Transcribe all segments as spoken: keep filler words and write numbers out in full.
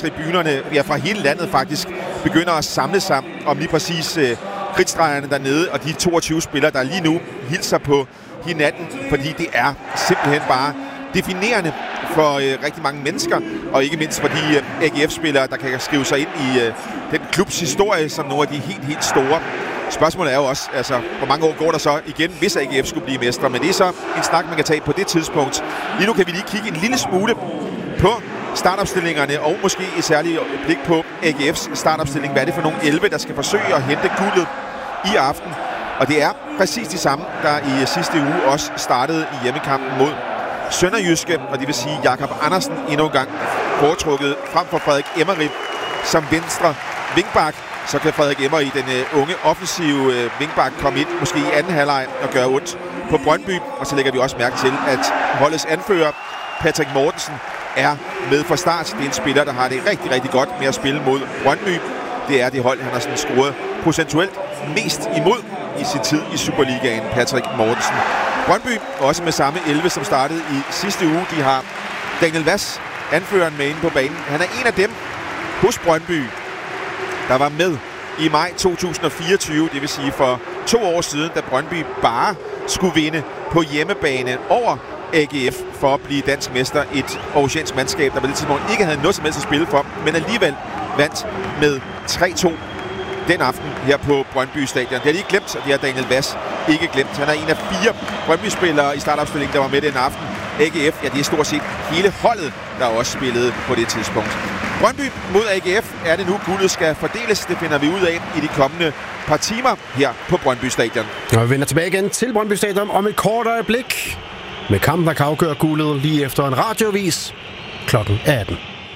tribunerne, ja fra hele landet faktisk, begynder at samle sig om lige præcis øh, kridtstregerne dernede, og de toogtyve spillere, der lige nu hilser på hinanden, fordi det er simpelthen bare definerende for øh, rigtig mange mennesker, og ikke mindst for de øh, A G F-spillere, der kan skrive sig ind i øh, den klubs historie som nogle af de helt, helt store. Spørgsmålet er jo også, altså, hvor mange år går der så igen, hvis A G F skulle blive mestre, men det er så en snak, man kan tage på det tidspunkt. Lige nu kan vi lige kigge en lille smule på startopstillingerne, og måske et særligt blik på A G F's startopstilling. Hvad er det for nogle elleve, der skal forsøge at hente guldet i aften? Og det er præcis de samme, der i sidste uge også startede i hjemmekampen mod Sønderjyske, og det vil sige Jakob Andersen endnu en gang foretrukket frem for Frederik Emery som venstre vingbak. Så kan Frederik Emery, den uh, unge offensive uh, vingbak, komme ind måske i anden halvleg og gøre ondt på Brøndby. Og så lægger vi også mærke til, at holdets anfører Patrick Mortensen er med fra start. Det er en spiller, der har det rigtig, rigtig godt med at spille mod Brøndby. Det er det hold, han har sådan scoret procentuelt mest imod i sin tid i Superligaen, Patrick Mortensen. Brøndby også med samme elleve, som startede i sidste uge. De har Daniel Vass, anføreren, med inde på banen. Han er en af dem hos Brøndby, der var med i maj to tusind og fireogtyve, det vil sige for to år siden, da Brøndby bare skulle vinde på hjemmebane over A G F for at blive dansk mester. Et aarhusiansk mandskab, der på det tidspunkt ikke havde noget som helst at spille for, men alligevel vandt med tre to den aften her på Brøndby Stadion. Det har de ikke glemt, og det har Daniel Vass ikke glemt. Han er en af fire Brøndby-spillere i startopstillingen, der var med den aften. A G F, ja, det er stort set hele holdet, der også spillede på det tidspunkt. Brøndby mod A G F er det nu, guldet skal fordeles. Det finder vi ud af i de kommende par timer her på Brøndby Stadion. Og vi vender tilbage igen til Brøndby Stadion om et kort øjeblik. Med kampen, der kan afgøre guldet lige efter en radiovis klokken atten.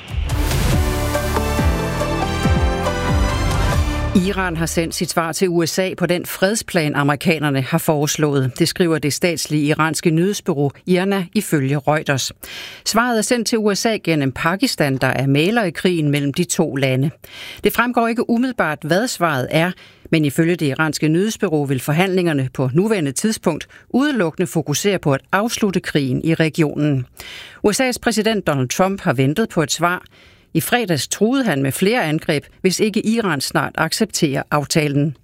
Iran har sendt sit svar til U S A på den fredsplan, amerikanerne har foreslået. Det skriver det statslige iranske nyhedsbureau I R N A ifølge Reuters. Svaret er sendt til U S A gennem Pakistan, der er mægler i krigen mellem de to lande. Det fremgår ikke umiddelbart, hvad svaret er, men ifølge det iranske nyhedsbureau vil forhandlingerne på nuværende tidspunkt udelukkende fokusere på at afslutte krigen i regionen. U S A's præsident Donald Trump har ventet på et svar. I fredags truede han med flere angreb, hvis ikke Iran snart accepterer aftalen.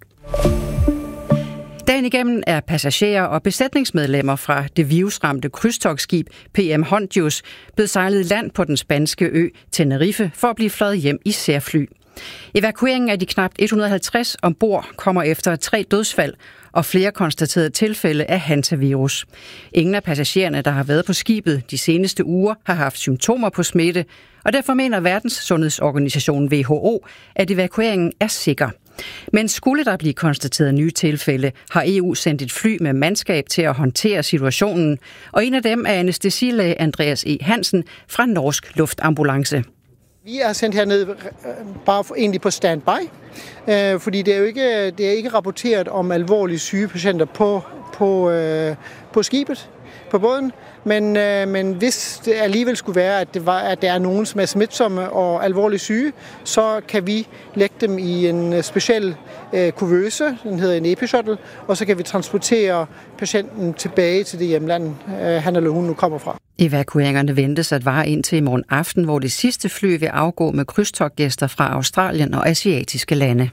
Dagen igennem er passagerer og besætningsmedlemmer fra det virusramte krydstogtskib P M Hondius blevet sejlet i land på den spanske ø Tenerife for at blive fløjet hjem i særfly. Evakueringen af de knap et hundrede og halvtreds ombord kommer efter tre dødsfald og flere konstaterede tilfælde af hantavirus. Ingen af passagererne, der har været på skibet de seneste uger, har haft symptomer på smitte, og derfor mener Verdenssundhedsorganisationen W H O, at evakueringen er sikker. Men skulle der blive konstateret nye tilfælde, har E U sendt et fly med mandskab til at håndtere situationen, og en af dem er anæstesilæge Andreas E. Hansen fra Norsk Luftambulance. Vi er sendt herned bare egentlig på standby, øh, fordi det er jo ikke, det er ikke rapporteret om alvorlige syge patienter på, på, øh, på skibet, på båden. Men, øh, men hvis det alligevel skulle være, at, det var, at der er nogen, som er smitsomme og alvorligt syge, så kan vi lægge dem i en speciel øh, kuvøse, den hedder en epi-shuttle, og så kan vi transportere patienten tilbage til det hjemland, øh, han eller hun nu kommer fra. Evakueringerne ventes at vare indtil i morgen aften, hvor det sidste fly vil afgå med krydstogtgæster fra Australien og asiatiske lande.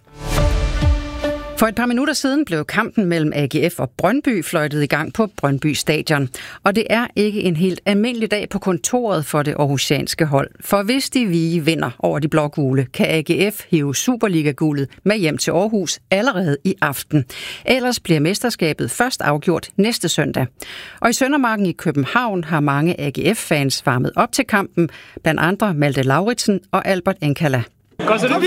For et par minutter siden blev kampen mellem A G F og Brøndby fløjtet i gang på Brøndby Stadion. Og det er ikke en helt almindelig dag på kontoret for det aarhusianske hold. For hvis de Vige vinder over de blågule, kan A G F hive Superliga-guldet med hjem til Aarhus allerede i aften. Ellers bliver mesterskabet først afgjort næste søndag. Og i Søndermarken i København har mange A G F-fans varmet op til kampen, blandt andre Malte Lauritsen og Albert Enkala. Kom så,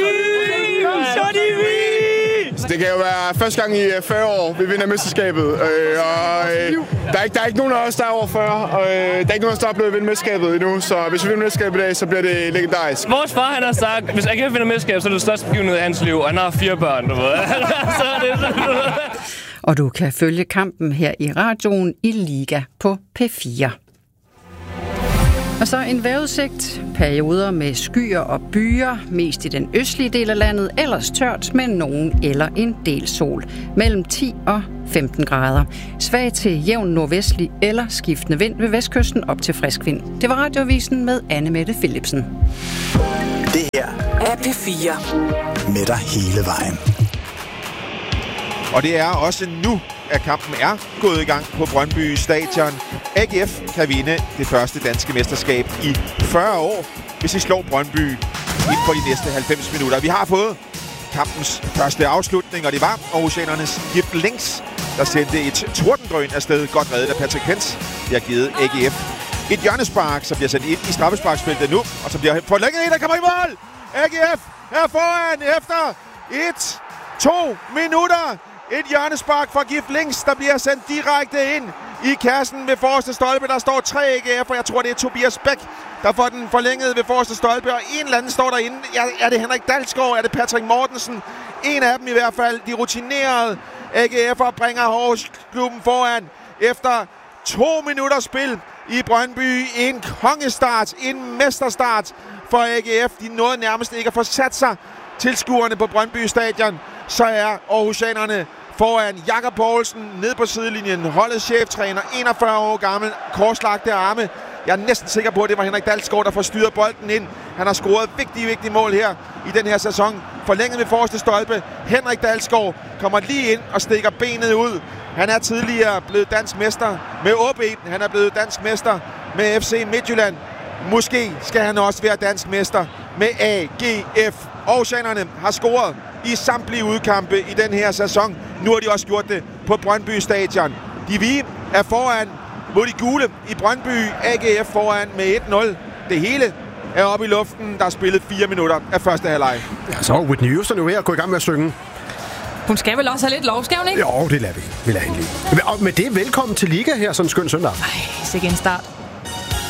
det kan jo være første gang i fyrre år, vi vinder mesterskabet. Øh, og, øh, der, er ikke, der er ikke nogen af os, der er over fyrre, og øh, der er ikke nogen af os, der er blevet vinde mesterskabet endnu. Så hvis vi vinder mesterskabet i dag, så bliver det legendarisk. Vores far, han har sagt, hvis A G F vinder mesterskabet, så er det største begivenhed i hans liv, og han har fire børn, du ved. Så er det sådan. Og du kan følge kampen her i radioen i Liga på P fire. Og så en vejrudsigt. Perioder med skyer og byer, mest i den østlige del af landet, ellers tørt med nogen eller en del sol. Mellem ti og femten grader. Svag til jævn nordvestlig eller skiftende vind ved vestkysten op til frisk vind. Det var Radioavisen med Anne Mette Philipsen. Det her er P fire. Med dig hele vejen. Og det er også nu, at kampen er gået i gang på Brøndby Stadion. A G F kan vinde det første danske mesterskab i fyrre år, hvis de slår Brøndby inden for de næste halvfems minutter. Vi har fået kampens første afslutning, og det var Aarhusianernes Gift Links, der sendte et tordendrøn afsted, godt reddet af Patrick Pence. Det har givet A G F et hjørnespark, som bliver sendt ind i straffesparksfeltet nu, og som bliver forlænget ind, der kommer i mål! A G F er foran efter et, to minutter. Et hjørnespark fra Gift Links, der bliver sendt direkte ind i kassen ved forreste stolpe. Der står tre A G F, og jeg tror, det er Tobias Bæk, der får den forlænget ved forreste stolpe. Og en eller anden står derinde. Er det Henrik Dalsgaard? Er det Patrick Mortensen? En af dem i hvert fald. De rutinerede A G F'er bringer Aarhus-klubben foran efter to minutter spil i Brøndby. En kongestart, en mesterstart for A G F. De nåede nærmest ikke at få sat sig tilskuerne på Brøndby Stadion. Så er Aarhusianerne foran. Jakob Poulsen ned på sidelinjen. Holdets cheftræner, enogfyrre år gammel, korslagte arme. Jeg er næsten sikker på, at det var Henrik Dalsgaard, der får styret bolden ind. Han har scoret vigtige, vigtige mål her i den her sæson. Forlænget ved forreste stolpe. Henrik Dalsgaard kommer lige ind og stikker benet ud. Han er tidligere blevet dansk mester med O B. Han er blevet dansk mester med F C Midtjylland. Måske skal han også være dansk mester med A G F. Aarhusianerne har scoret i samtlige udkampe i den her sæson. Nu har de også gjort det på Brøndby Stadion. De hvide er foran mod de gule i Brøndby. A G F foran med et nul. Det hele er oppe i luften. Der er spillet fire minutter af første halvleg. Ja, så Whitney Houston er jo ved at gå i gang med at synge. Hun skal vel også have lidt lov, skal hun ikke? Jo, det lader vi. Vi lader hende lige. Og med det, velkommen til Liga her sådan en skøn søndag. Ej, sikke en start.